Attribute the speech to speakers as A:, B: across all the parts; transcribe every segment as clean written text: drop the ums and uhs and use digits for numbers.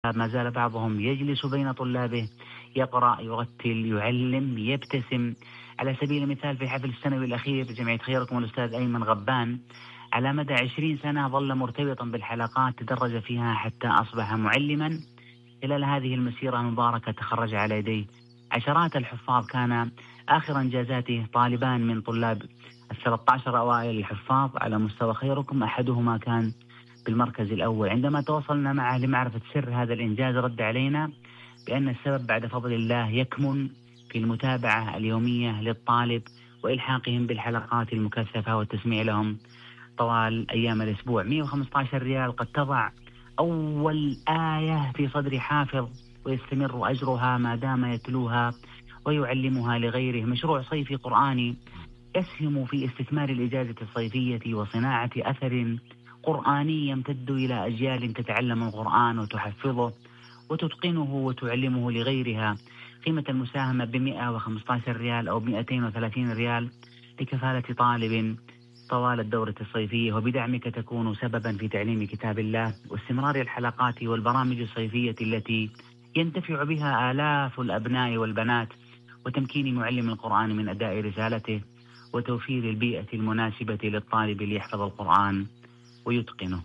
A: ما زال بعضهم يجلس بين طلابه يقرأ يرتل يعلم يبتسم. على سبيل المثال في حفل السنوي الأخير بجمعية خيركم الأستاذ أيمن غبان على مدى 20 سنة ظل مرتبطا بالحلقات، تدرج فيها حتى أصبح معلما. خلال هذه المسيرة المباركة تخرج على يديه عشرات الحفاظ. كان آخر إنجازاته طالبان من طلاب 13 أوائل الحفاظ على مستوى خيركم، أحدهما كان بالمركز الأول. عندما تواصلنا معه لمعرفة سر هذا الإنجاز رد علينا بأن السبب بعد فضل الله يكمن في المتابعة اليومية للطالب وإلحاقهم بالحلقات المكثفة والتسميع لهم طوال أيام الأسبوع. 115 ريال قد تضع أول آية في صدر حافظ ويستمر أجرها ما دام يتلوها ويعلمها لغيره. مشروع صيفي قرآني يسهم في استثمار الإجازة الصيفية وصناعة أثر قرآني يمتد إلى أجيال تتعلم القرآن وتحفظه وتتقنه وتعلمه لغيرها. قيمة المساهمة ب115 ريال أو 230 ريال لكفالة طالب طوال الدورة الصيفية، وبدعمك تكون سببا في تعليم كتاب الله واستمرار الحلقات والبرامج الصيفية التي ينتفع بها آلاف الأبناء والبنات، وتمكين معلم القرآن من أداء رسالته وتوفير البيئة المناسبة للطالب ليحفظ القرآن ويتقنه.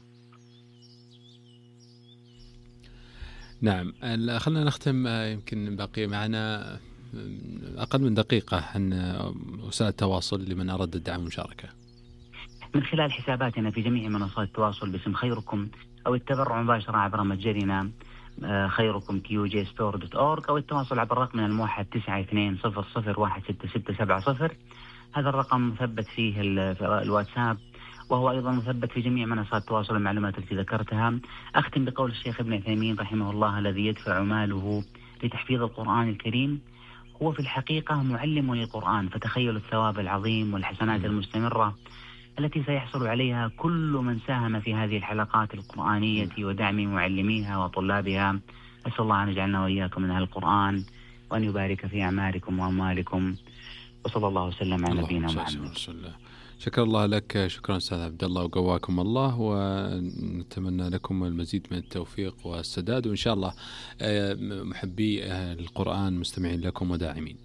B: نعم، خلنا نختم. يمكن باقي معنا أقل من دقيقة عن وسائل التواصل لمن أراد الدعم والمشاركة.
A: من خلال حساباتنا في جميع منصات التواصل باسم خيركم، أو التبرع مباشرة عبر متجرنا خيركم QJStore.org، أو التواصل عبر رقمنا الموحد 9200016670. هذا الرقم مثبت فيه الواتساب، وهو أيضا مثبت في جميع منصات التواصل المعلومات التي ذكرتها. أختم بقول الشيخ ابن عثيمين رحمه الله: الذي يدفع ماله لتحفيظ القرآن الكريم هو في الحقيقة معلم للقرآن. فتخيل الثواب العظيم والحسنات المستمرة التي سيحصل عليها كل من ساهم في هذه الحلقات القرآنية ودعم معلميها وطلابها. أسأل الله أن يجعلنا وإياكم من أهل القرآن وأن يبارك في أعمالكم وأموالكم، وصلى الله وسلم على نبينا محمد.
B: شكرا الله لك، شكرا أستاذ عبد الله، وقواكم الله، ونتمنى لكم المزيد من التوفيق والسداد، وإن شاء الله محبي القرآن مستمعين لكم وداعمين.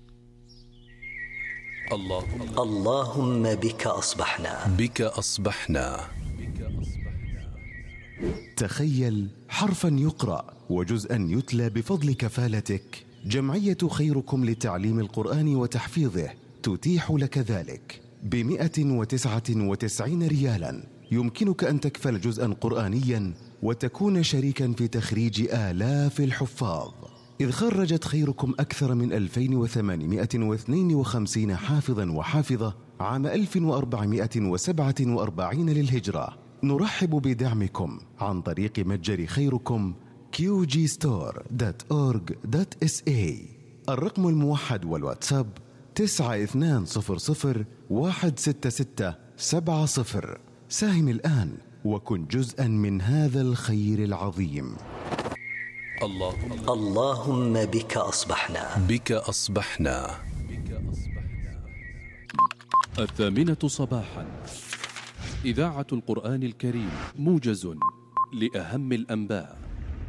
C: اللهم بك أصبحنا.
D: تخيل حرفا يقرأ وجزءا يتلى بفضل كفالتك. جمعية خيركم لتعليم القرآن وتحفيظه تتيح لك ذلك. ب199 ريالا يمكنك أن تكفل جزءا قرآنيا وتكون شريكا في تخريج آلاف الحفاظ، إذ خرجت خيركم أكثر من 2852 حافظا وحافظة عام 1447 للهجرة. نرحب بدعمكم عن طريق متجر خيركم QGstore.org.sa. الرقم الموحد والواتساب 9200166770. ساهم الآن وكن جزءا من هذا الخير العظيم.
C: اللهم بك أصبحنا.
E: 8:00 صباحا، إذاعة القرآن الكريم، موجز لأهم الأنباء.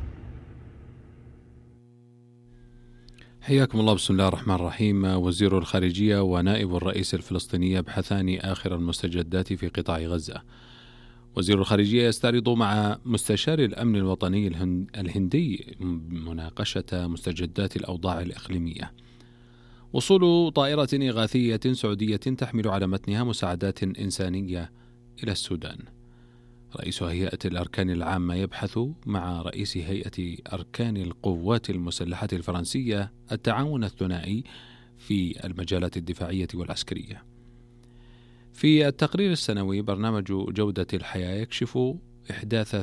B: حياكم الله. بسم الله الرحمن الرحيم. وزير الخارجية ونائب الرئيس الفلسطيني يبحثان آخر المستجدات في قطاع غزة. وزير الخارجية يستعرض مع مستشار الأمن الوطني الهندي مناقشة مستجدات الأوضاع الإقليمية. وصول طائرة إغاثية سعودية تحمل على متنها مساعدات إنسانية إلى السودان. رئيس هيئة الأركان العامة يبحث مع رئيس هيئة أركان القوات المسلحة الفرنسية التعاون الثنائي في المجالات الدفاعية والعسكرية. في التقرير السنوي برنامج جودة الحياة يكشف إحداث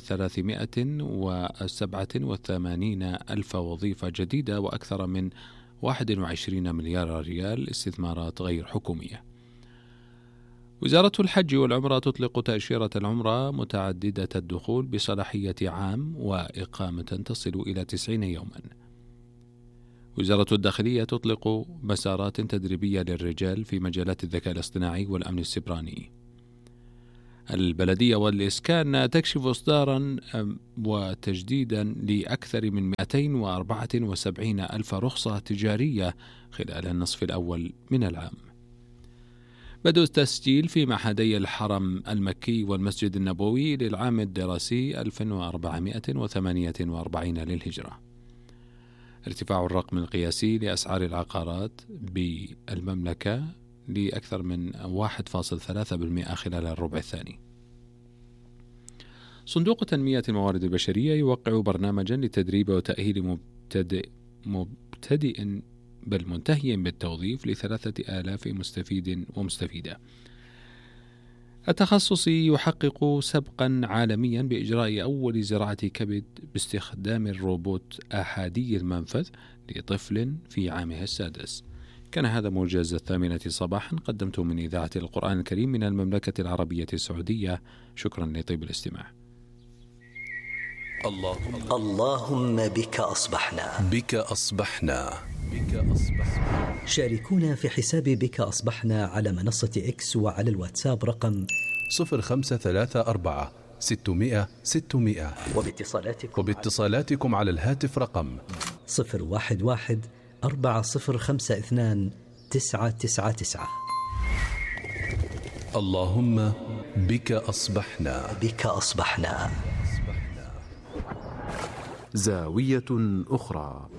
B: 387 ألف وظيفة جديدة وأكثر من 21 مليار ريال استثمارات غير حكومية. وزارة الحج والعمرة تطلق تأشيرة العمرة متعددة الدخول بصلاحية عام وإقامة تصل إلى 90 يوما. وزارة الداخلية تطلق مسارات تدريبية للرجال في مجالات الذكاء الاصطناعي والأمن السيبراني. البلدية والإسكان تكشف إصدارا وتجديدا لأكثر من 274 ألف رخصة تجارية خلال النصف الأول من العام. بدء التسجيل في معهدي الحرم المكي والمسجد النبوي للعام الدراسي 1448 للهجرة. ارتفاع الرقم القياسي لأسعار العقارات بالمملكة لأكثر من 1.3% خلال الربع الثاني. صندوق تنمية الموارد البشرية يوقع برنامجا لتدريب وتأهيل مبتدئ بل منتهي بالتوظيف ل3,000 مستفيد ومستفيدة. التخصص يحقق سبقا عالميا بإجراء أول زراعة كبد باستخدام الروبوت أحادي المنفذ لطفل في عامه السادس. كان هذا موجز 8 صباحا قدمته من إذاعة القرآن الكريم من المملكة العربية السعودية. شكرا لطيب الاستماع.
C: اللهم بك أصبحنا.
E: بك أصبحنا.
C: شاركونا في حساب بك أصبحنا على منصة إكس وعلى الواتساب رقم
E: 0534 600 600 وباتصالاتكم على الهاتف رقم
C: 011 4052 999.
E: اللهم بك أصبحنا.
C: بك أصبحنا.
D: زاوية أخرى.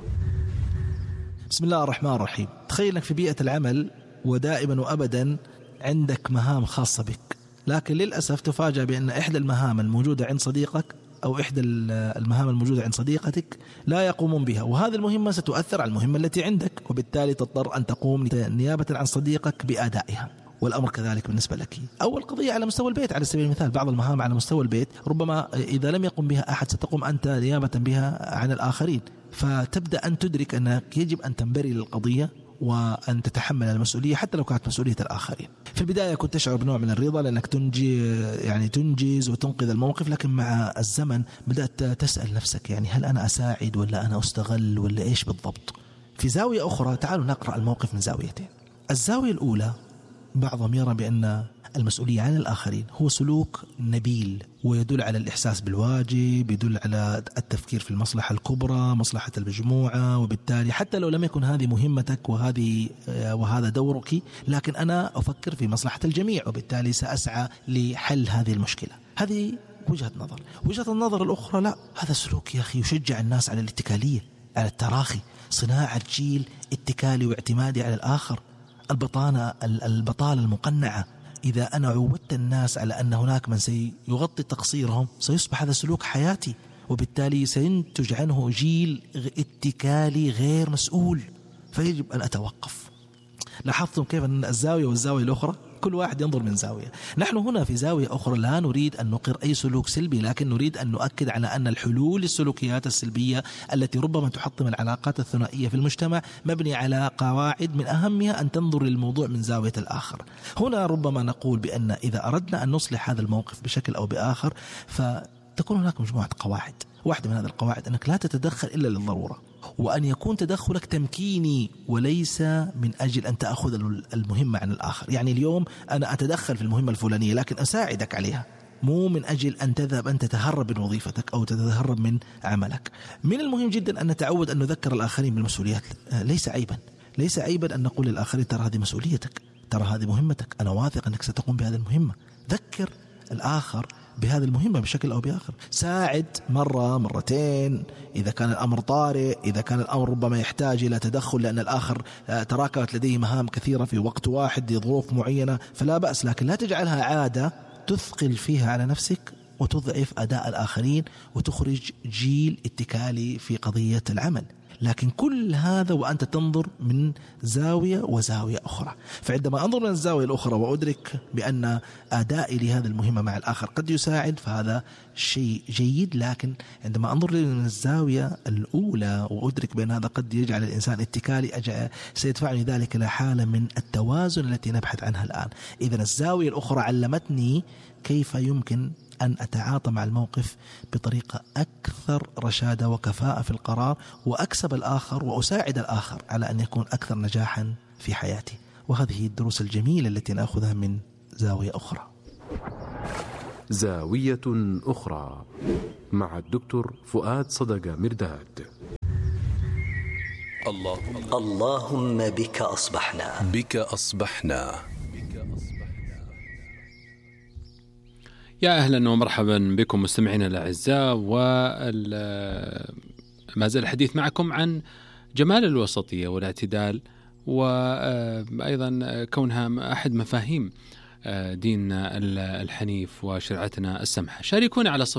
F: بسم الله الرحمن الرحيم. تخيل أنك في بيئة العمل ودائما وأبدا عندك مهام خاصة بك، لكن للأسف تفاجأ بأن إحدى المهام الموجودة عند صديقك أو إحدى المهام الموجودة عند صديقتك لا يقومون بها، وهذه المهمة ستؤثر على المهمة التي عندك، وبالتالي تضطر أن تقوم نيابة عن صديقك بأدائها. والأمر كذلك بالنسبة لك. أول قضية على مستوى البيت على سبيل المثال، بعض المهام على مستوى البيت ربما إذا لم يقم بها أحد ستقوم أنت نيابة بها عن الآخرين، فتبدأ أن تدرك أنك يجب أن تنبري للقضية وأن تتحمل المسؤولية حتى لو كانت مسؤولية الآخرين. في البداية كنت تشعر بنوع من الرضا لأنك تنجز وتنقذ الموقف، لكن مع الزمن بدأت تسأل نفسك هل أنا أساعد ولا أنا أستغل ولا إيش بالضبط. في زاوية أخرى تعالوا نقرأ الموقف من زاويتين. الزاوية الأولى، بعضهم يرى بأن المسؤولية عن الآخرين هو سلوك نبيل ويدل على الإحساس بالواجب، يدل على التفكير في المصلحة الكبرى، مصلحة المجموعة، وبالتالي حتى لو لم يكن هذه مهمتك وهذا دورك، لكن أنا أفكر في مصلحة الجميع وبالتالي سأسعى لحل هذه المشكلة. هذه وجهة نظر. وجهة النظر الأخرى لا، هذا سلوك يا أخي يشجع الناس على الاتكالية، على التراخي، صناعة جيل اتكالي واعتمادي على الآخر، البطالة المقنعة. إذا أنا عودت الناس على أن هناك من سيغطي تقصيرهم سيصبح هذا سلوك حياتي، وبالتالي سينتج عنه جيل اتكالي غير مسؤول، فيجب أن أتوقف. لاحظتم كيف أن الزاوية والزاوية الأخرى كل واحد ينظر من زاوية. نحن هنا في زاوية أخرى لا نريد أن نقر أي سلوك سلبي، لكن نريد أن نؤكد على أن الحلول للسلوكيات السلبية التي ربما تحطم العلاقات الثنائية في المجتمع مبني على قواعد من أهمها أن تنظر للموضوع من زاوية الآخر. هنا ربما نقول بأن إذا أردنا أن نصلح هذا الموقف بشكل أو بآخر فتكون هناك مجموعة قواعد. واحدة من هذه القواعد أنك لا تتدخل إلا للضرورة، وأن يكون تدخلك تمكيني وليس من أجل أن تأخذ المهمة عن الآخر. اليوم أنا أتدخل في المهمة الفلانية لكن أساعدك عليها، مو من أجل أن تذهب أن تتهرب من وظيفتك أو تتهرب من عملك. من المهم جدا أن نتعود أن نذكر الآخرين بالمسؤوليات. ليس عيبا أن نقول للآخرين ترى هذه مسؤوليتك، ترى هذه مهمتك، أنا واثق أنك ستقوم بهذه المهمة. ذكر الآخر بهذه المهمة بشكل أو بآخر. ساعد مرة مرتين إذا كان الأمر طارئ، إذا كان الأمر ربما يحتاج إلى تدخل لأن الآخر تراكمت لديه مهام كثيرة في وقت واحد لظروف معينة فلا بأس، لكن لا تجعلها عادة تثقل فيها على نفسك وتضعف أداء الآخرين وتخرج جيل اتكالي في قضية العمل. لكن كل هذا وأنت تنظر من زاوية وزاوية أخرى. فعندما أنظر من الزاوية الأخرى وأدرك بأن أدائي لهذه المهمة مع الآخر قد يساعد فهذا شيء جيد، لكن عندما أنظر من الزاوية الأولى وأدرك بأن هذا قد يجعل الإنسان اتكالي سيدفعني ذلك إلى حالة من التوازن التي نبحث عنها الآن. إذن الزاوية الأخرى علمتني كيف يمكن أن أتعاطى مع الموقف بطريقة أكثر رشادة وكفاءة في القرار، وأكسب الآخر وأساعد الآخر على أن يكون أكثر نجاحا في حياتي. وهذه الدروس الجميلة التي نأخذها من زاوية أخرى.
E: زاوية أخرى مع الدكتور فؤاد صدقة مرداد.
C: اللهم بك أصبحنا.
E: بك أصبحنا.
B: يا أهلا ومرحبا بكم مستمعينا الأعزاء، ما زال الحديث معكم عن جمال الوسطية والاعتدال، وأيضا كونها أحد مفاهيم ديننا الحنيف وشرعتنا السمحة. شاركونا على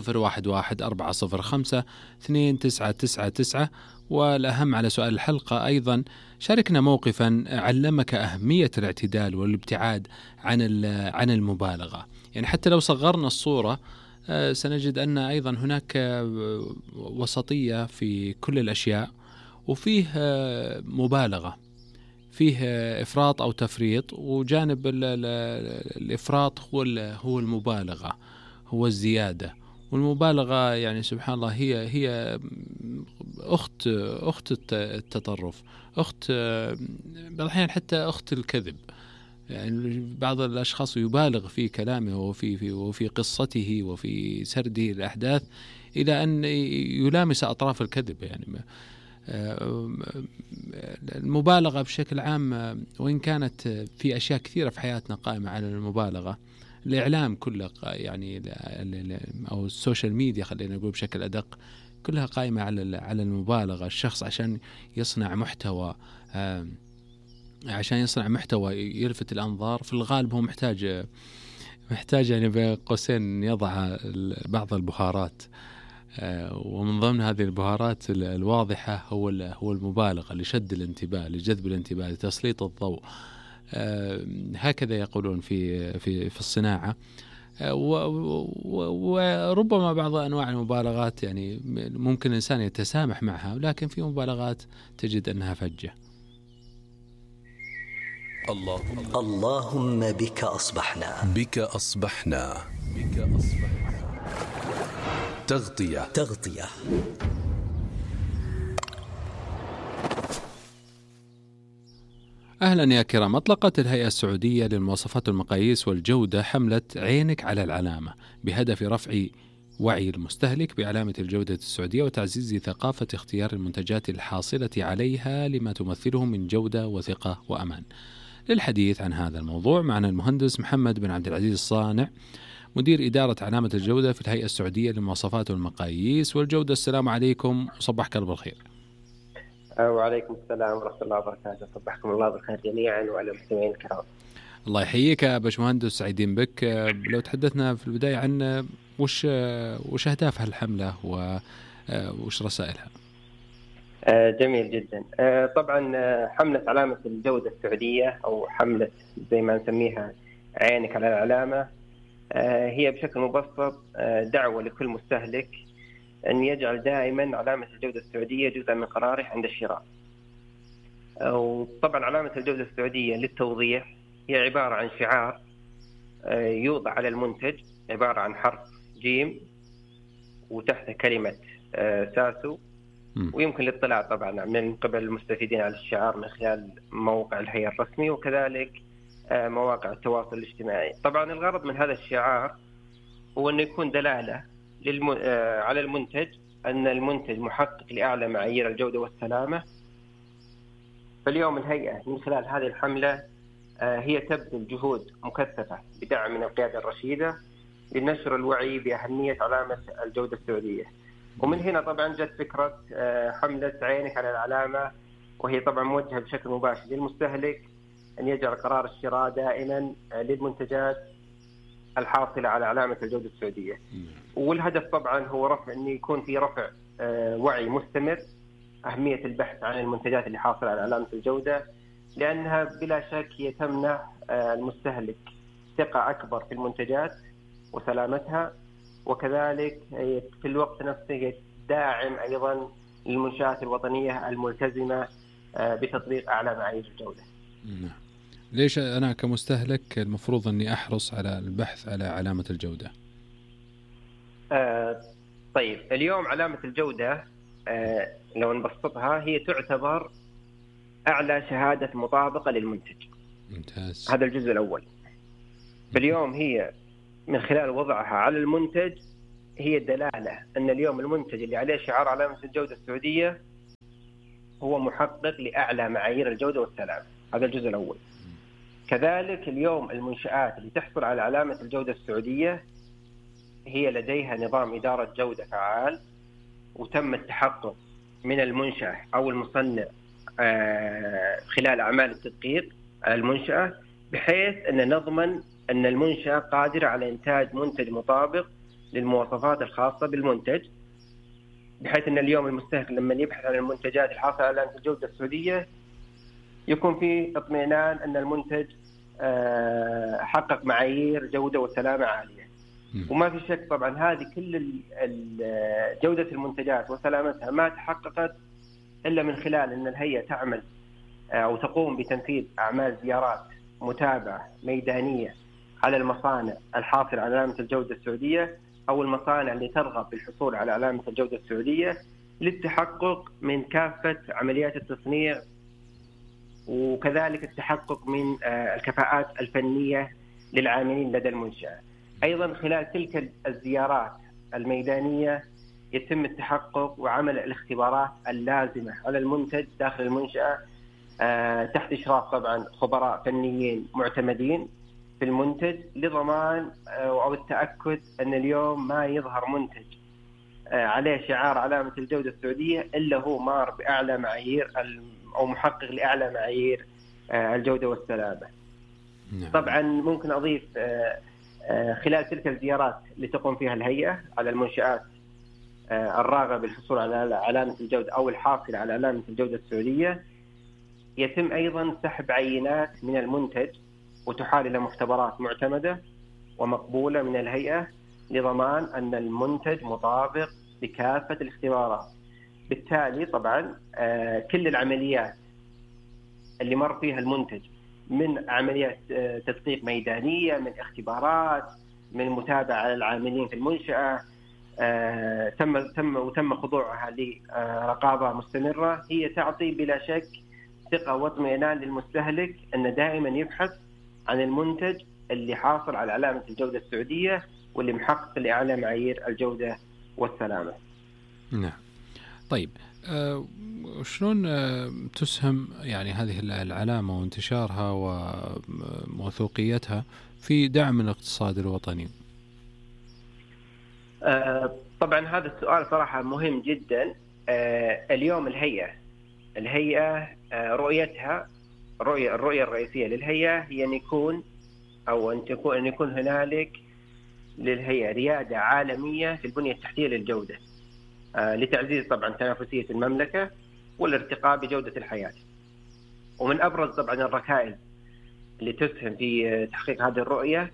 B: 0114052999، والأهم على سؤال الحلقة أيضا شاركنا موقفا علمك أهمية الاعتدال والابتعاد عن المبالغة. يعني حتى لو صغرنا الصورة سنجد أن أيضا هناك وسطية في كل الأشياء، وفيه مبالغة، فيه إفراط أو تفريط، وجانب الإفراط هو المبالغة، هو الزيادة. والمبالغة يعني سبحان الله هي أخت التطرف، أخت بعض الأحيان حتى أخت الكذب. يعني بعض الأشخاص يبالغ في كلامه وفي قصته وفي سرده الأحداث إلى أن يلامس أطراف الكذب. يعني المبالغة بشكل عام، وإن كانت في أشياء كثيرة في حياتنا قائمة على المبالغة، الإعلام كله يعني أو السوشيال ميديا خلينا نقول بشكل أدق كلها قائمة على المبالغة. الشخص عشان يصنع محتوى يلفت الأنظار، في الغالب هو محتاج يعني بين قوسين يضع بعض البهارات، ومن ضمن هذه البهارات الواضحة هو المبالغة لشد الانتباه، لجذب الانتباه، لتسليط الضوء. هكذا يقولون في الصناعة. وربما بعض أنواع المبالغات يعني ممكن الإنسان يتسامح معها، لكن في مبالغات تجد أنها فجة.
C: اللهم بك أصبحنا.
E: بك أصبحنا. تغطية.
B: أهلا يا كرام. أطلقت الهيئة السعودية للمواصفات والمقاييس والجودة حملة عينك على العلامة بهدف رفع وعي المستهلك بعلامة الجودة السعودية وتعزيز ثقافة اختيار المنتجات الحاصلة عليها لما تمثله من جودة وثقة وأمان. للحديث عن هذا الموضوع معنا المهندس محمد بن عبد العزيز الصانع، مدير إدارة علامة الجودة في الهيئة السعودية للمواصفات والمقاييس والجودة. السلام عليكم وصبحك الله بالخير.
G: وعليكم السلام ورحمة الله وبركاته. صبحكم الله بالخير جميعا وعلى المستمعين الكرام.
B: الله يحييك يا باشمهندس، سعيدين بك. لو تحدثنا في البداية عن وش أهداف هالحملة وش رسائلها؟
G: جميل جدا. طبعا حملة علامة الجودة السعودية أو حملة زي ما نسميها عينك على العلامة هي بشكل مبسط دعوة لكل مستهلك أن يجعل دائما علامة الجودة السعودية جزءا من قراره عند الشراء. وطبعا علامة الجودة السعودية للتوضيح هي عبارة عن شعار يوضع على المنتج، عبارة عن حرف جيم وتحته كلمة ساسو، ويمكن الاطلاع طبعا من قبل المستفيدين على الشعار من خلال موقع الهيئة الرسمي وكذلك مواقع التواصل الاجتماعي. طبعا الغرض من هذا الشعار هو أنه يكون دلالة على المنتج أن المنتج محقق لأعلى معايير الجودة والسلامة. فاليوم الهيئة من خلال هذه الحملة هي تبذل جهود مكثفة بدعم من القيادة الرشيدة لنشر الوعي بأهمية علامة الجودة السعودية. ومن هنا طبعا جت فكرة حملة عينك على العلامة، وهي طبعا موجهة بشكل مباشر للمستهلك أن يجعل قرار الشراء دائما للمنتجات الحاصلة على علامة الجودة السعودية. والهدف طبعا هو أن يكون في رفع وعي مستمر أهمية البحث عن المنتجات اللي حاصلة على علامة الجودة، لأنها بلا شك هي تمنح المستهلك ثقة أكبر في المنتجات وسلامتها، وكذلك في الوقت نفسه داعم أيضا للمنشآت الوطنية الملتزمة بتطبيق أعلى معايير الجودة.
B: ليش أنا كمستهلك المفروض أني أحرص على البحث على علامة الجودة؟
G: طيب اليوم علامة الجودة لو نبسطها هي تعتبر أعلى شهادة مطابقة للمنتج.
B: ممتاز.
G: هذا الجزء الأول. فاليوم هي من خلال وضعها على المنتج هي دلالة أن اليوم المنتج اللي عليه شعار علامة الجودة السعودية هو محقق لأعلى معايير الجودة والسلامة. هذا الجزء الأول. كذلك اليوم المنشآت اللي تحصل على علامة الجودة السعودية هي لديها نظام إدارة جودة فعال، وتم التحقق من المنشأة أو المصنع خلال أعمال التدقيق المنشأة، بحيث أن نضمن أن المنشأة قادرة على إنتاج منتج مطابق للمواصفات الخاصة بالمنتج، بحيث أن اليوم المستهلك لما يبحث عن المنتجات الحاصلة على علامة الجودة السعودية يكون في اطمئنان أن المنتج حقق معايير جودة وسلامة عالية. وما في شك طبعا هذه كل جودة المنتجات وسلامتها ما تحققت إلا من خلال أن الهيئة تعمل أو تقوم بتنفيذ أعمال زيارات متابعة ميدانية على المصانع الحاصلة على علامة الجودة السعودية أو المصانع اللي ترغب بالحصول على علامة الجودة السعودية للتحقق من كافة عمليات التصنيع، وكذلك التحقق من الكفاءات الفنية للعاملين لدى المنشأة. أيضا خلال تلك الزيارات الميدانية يتم التحقق وعمل الاختبارات اللازمة على المنتج داخل المنشأة تحت إشراف طبعا خبراء فنيين معتمدين في المنتج، لضمان أو التأكد أن اليوم ما يظهر منتج عليه شعار علامة الجودة السعودية إلا هو مار بأعلى معايير أو محقق لأعلى معايير الجودة والسلامة. طبعا ممكن أضيف خلال تلك الزيارات اللي تقوم فيها الهيئة على المنشآت الراغبة بالحصول على علامة الجودة أو الحاصلة على علامة الجودة السعودية، يتم أيضا سحب عينات من المنتج وتحال إلى مختبرات معتمدة ومقبولة من الهيئة لضمان أن المنتج مطابق بكافة الاختبارات. بالتالي طبعا كل العمليات اللي مر فيها المنتج من عمليات تدقيق ميدانية، من اختبارات، من متابعة على العاملين في المنشأة، تم خضوعها لرقابة مستمرة، هي تعطي بلا شك ثقة واطمئنان للمستهلك أن دائما يبحث عن المنتج اللي حاصل على علامة الجودة السعودية واللي محقق لأعلى معايير الجودة والسلامة.
B: نعم. طيب شلون تسهم يعني هذه العلامة وانتشارها وموثوقيتها في دعم الاقتصاد الوطني؟
G: طبعا هذا السؤال صراحة مهم جدا. اليوم الهيئة رؤيتها الرؤية الرئيسية للهيئة هي أن يكون هنالك للهيئة ريادة عالمية في البنية التحتية للجودة لتعزيز طبعا تنافسية المملكة والارتقاء بجودة الحياة. ومن أبرز طبعا الركائز اللي تسهم في تحقيق هذه الرؤية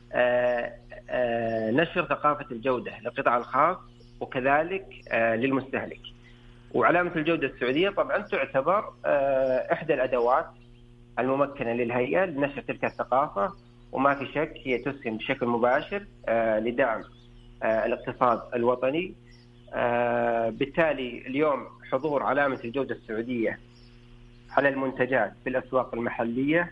G: نشر ثقافة الجودة للقطاع الخاص وكذلك للمستهلك. وعلامة الجودة السعودية طبعا تعتبر إحدى الأدوات الممكنة للهيئة لنشر تلك الثقافة، وما في شك هي تسهم بشكل مباشر لدعم الاقتصاد الوطني. بالتالي اليوم حضور علامة الجودة السعودية على المنتجات في الأسواق المحلية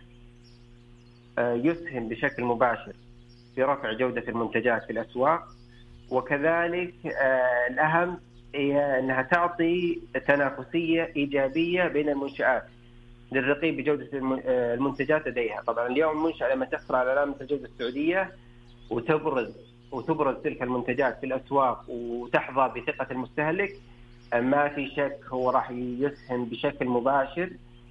G: يسهم بشكل مباشر في رفع جودة المنتجات في الأسواق، وكذلك الأهم هي أنها تعطي تنافسية إيجابية بين المنشآت للرقي بجودة المنتجات لديها. طبعا اليوم المنشأة لما تحصل على علامة الجودة السعودية وتبرز تلك المنتجات في الأسواق وتحظى بثقة المستهلك، ما في شك هو راح يسهم بشكل مباشر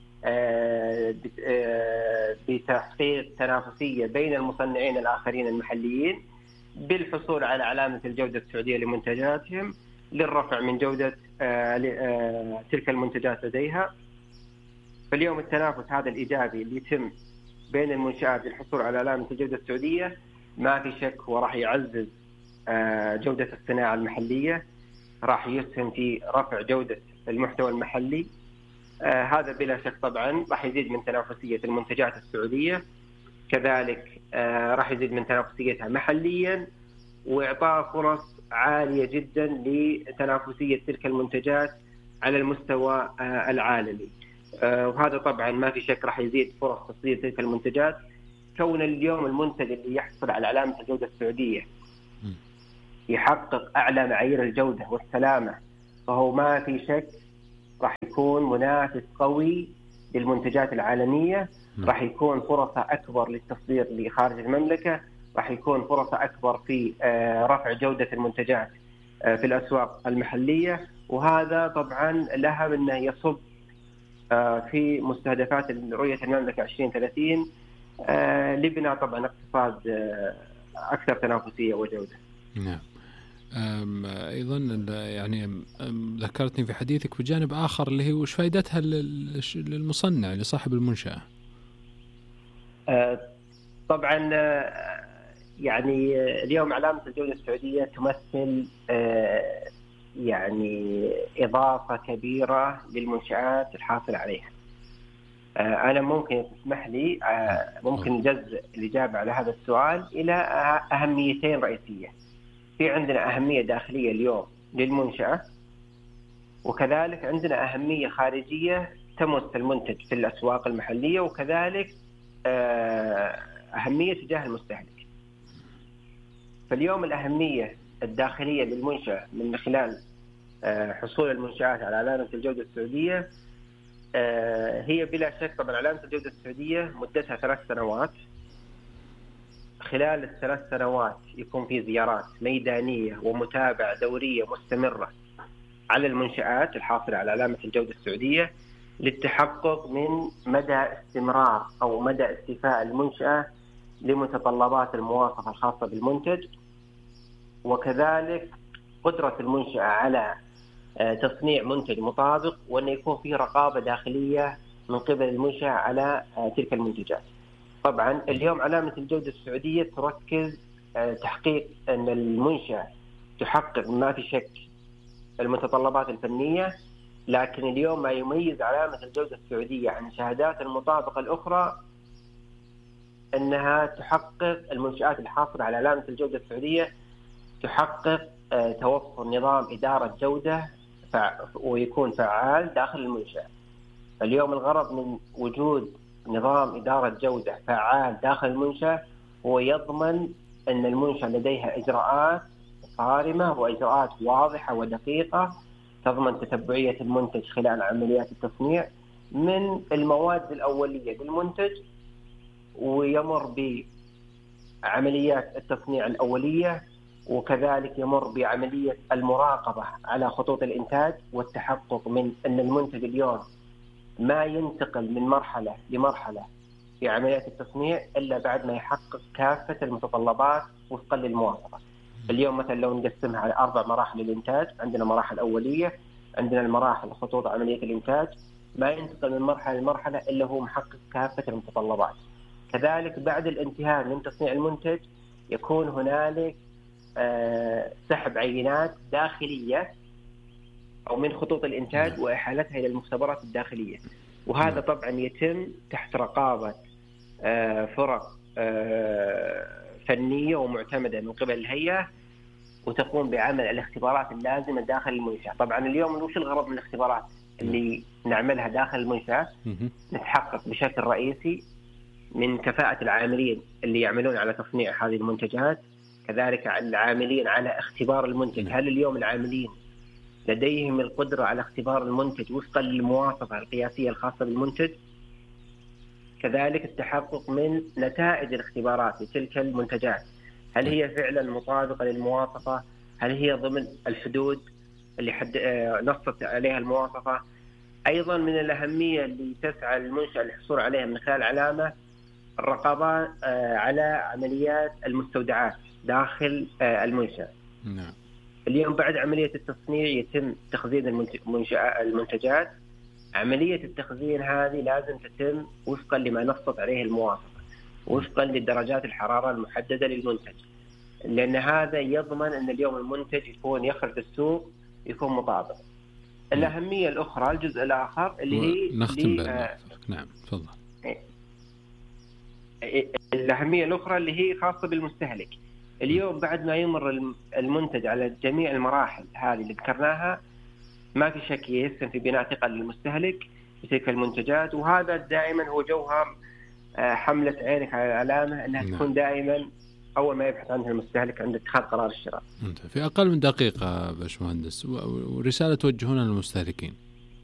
G: بتحقيق تنافسية بين المصنعين الآخرين المحليين بالحصول على علامة الجودة السعودية لمنتجاتهم للرفع من جودة تلك المنتجات لديها. فاليوم التنافس هذا الإيجابي اللي يتم بين المنشآت للحصول على علامة الجودة السعودية ما في شك هو راح يعزز جودة الصناعة المحلية، راح يسهم في رفع جودة المحتوى المحلي. هذا بلا شك طبعا راح يزيد من تنافسية المنتجات السعودية، كذلك راح يزيد من تنافسيتها محليا وإعطاء فرص عالية جدا لتنافسية تلك المنتجات على المستوى العالمي. وهذا طبعا ما في شك راح يزيد فرص تصدير تلك المنتجات كون اليوم المنتج اللي يحصل على علامة الجودة السعودية يحقق أعلى معايير الجودة والسلامة، فهو ما في شك راح يكون منافس قوي للمنتجات العالمية، راح يكون فرصة أكبر للتصدير لخارج المملكة، راح يكون فرصة أكبر في رفع جودة المنتجات في الأسواق المحلية. وهذا طبعا لها أنه يصب في مستهدفات رؤية المملكة 2030 لبناء طبعا اقتصاد أكثر تنافسية وجودة.
B: نعم. أيضا يعني ذكرتني في حديثك بجانب آخر اللي هي وش فائدتها للمصنع لصاحب المنشأة؟
G: طبعا يعني اليوم علامة الجودة السعودية تمثل يعني إضافة كبيرة للمنشآت الحاصلة عليها. أنا ممكن تسمح لي ممكن جزء الإجابة على هذا السؤال إلى أهميتين رئيسية. في عندنا أهمية داخلية اليوم للمنشأة، وكذلك عندنا أهمية خارجية تمس المنتج في الأسواق المحلية، وكذلك أهمية تجاه المستهلك. فاليوم الأهمية الداخلية للمنشأة من خلال حصول المنشآت على علامة الجودة السعودية هي بلا شك طبعا علامة الجودة السعودية مدتها 3 سنوات. خلال ال3 سنوات يكون في زيارات ميدانية ومتابعة دورية مستمرة على المنشآت الحاصلة على علامة الجودة السعودية للتحقق من مدى استمرار أو مدى استيفاء المنشأة لمتطلبات المواصفة الخاصة بالمنتج، وكذلك قدرة المنشأة على تصنيع منتج مطابق، وأن يكون فيه رقابة داخلية من قبل المنشأة على تلك المنتجات. طبعا اليوم علامة الجودة السعودية تركز تحقيق أن المنشأة تحقق ما في شك المتطلبات الفنية، لكن اليوم ما يميز علامة الجودة السعودية عن شهادات المطابقة الأخرى أنها تحقق المنشآت الحاصلة على علامة الجودة السعودية تحقق توفر نظام إدارة جودة ويكون فعال داخل المنشأة. اليوم الغرض من وجود نظام إدارة جودة فعال داخل المنشأة هو يضمن أن المنشأة لديها إجراءات صارمة وإجراءات واضحة ودقيقة تضمن تتبعية المنتج خلال عمليات التصنيع من المواد الأولية للمنتج، ويمر بعمليات التصنيع الأولية، وكذلك يمر بعملية المراقبة على خطوط الإنتاج والتحقق من أن المنتج اليوم ما ينتقل من مرحلة لمرحلة في عمليات التصنيع إلا بعد ما يحقق كافة المتطلبات وفقا للمواصفة. اليوم مثلا لو نقسمها على 4 مراحل الإنتاج، عندنا مراحل أولية، عندنا المراحل خطوط عملية الإنتاج، ما ينتقل من مرحلة لمرحلة إلا هو محقق كافة المتطلبات. كذلك بعد الانتهاء من تصنيع المنتج يكون هنالك سحب عينات داخلية أو من خطوط الإنتاج وإحالتها إلى المختبرات الداخلية، وهذا طبعا يتم تحت رقابة فرق فنية ومعتمدة من قبل الهيئة، وتقوم بعمل الاختبارات اللازمة داخل المنشأة. طبعا اليوم وش الغرض من الاختبارات اللي نعملها داخل المنشأة؟ نتحقق بشكل رئيسي من كفاءة العاملين اللي يعملون على تصنيع هذه المنتجات، كذلك العاملين على اختبار المنتج. هل اليوم العاملين لديهم القدرة على اختبار المنتج وفقا للمواصفة القياسية الخاصة بالمنتج؟ كذلك التحقق من نتائج الاختبارات لتلك المنتجات، هل هي فعلا مطابقة للمواصفة؟ هل هي ضمن الحدود اللي نصت عليها المواصفة؟ أيضا من الأهمية اللي تسعى المنشأة للحصول عليها من خلال علامة الرقابة على عمليات المستودعات داخل المنشأة.
B: نعم.
G: اليوم بعد عملية التصنيع يتم تخزين المنتجات. عملية التخزين هذه لازم تتم وفقا لما نصت عليه المواصفة، وفقا لدرجات الحرارة المحددة للمنتج، لأن هذا يضمن أن اليوم المنتج يكون يخرج السوق يكون مطابق. الأهمية الأخرى الجزء الآخر اللي هي
B: نختم نعم تفضل.
G: الأهمية الأخرى اللي هي خاصة بالمستهلك. اليوم بعد ما يمر المنتج على جميع المراحل هذه اللي ذكرناها ما في شك يسهم في بناء ثقة للمستهلك في تلك المنتجات، وهذا دائما هو جوهر حملة عينك على العلامة أنها تكون دائما أول ما يبحث عنها المستهلك عند اتخاذ قرار الشراء.
B: في أقل من دقيقة باشمهندس، ورسالة توجهونها للمستهلكين.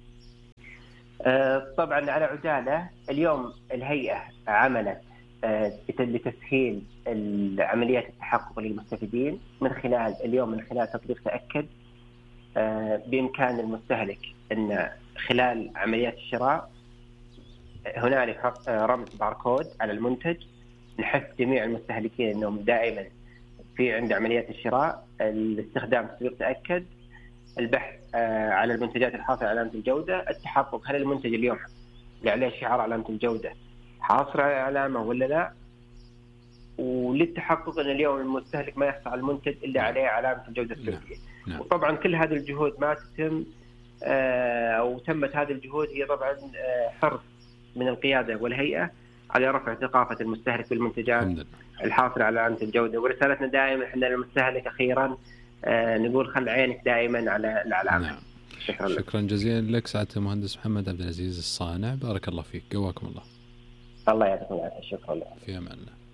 G: طبعا على عجالة، اليوم الهيئة عملت لتسهيل عمليات التحقق للمستفيدين من خلال تطبيق تأكد. بإمكان المستهلك أن خلال عمليات الشراء هنالك رمز باركود على المنتج. نحث جميع المستهلكين أنهم دائما عند عمليات الشراء الاستخدام تطبيق تأكد، البحث على المنتجات الحاصلة على علامة الجودة، التحقق هل المنتج اليوم اللي عليه شعار علامة الجودة حاصل على علامة ولا لا، وللتحقق أن اليوم المستهلك ما يحصل على المنتج إلا عليه علامة الجودة السعودية. وطبعا كل هذه الجهود ما تتم أو تمت هذه الجهود هي طبعا حرص من القيادة والهيئة على رفع ثقافة المستهلك بالمنتجات الحاصلة على علامة الجودة. ورسالتنا دائما احنا للمستهلك أخيرا نقول خل عينك دائما على العلامة.
B: شكرا جزيلا لك سعادة المهندس محمد عبد العزيز الصانع، بارك الله فيك، قواكم الله.
G: الله يعطيكم العافية. شكرا لك.
B: في أمان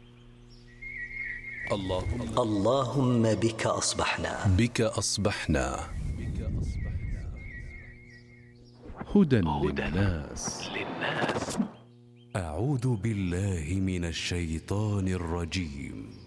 C: الله. اللهم بك أصبحنا
E: هدى للناس. أعوذ بالله من الشيطان الرجيم.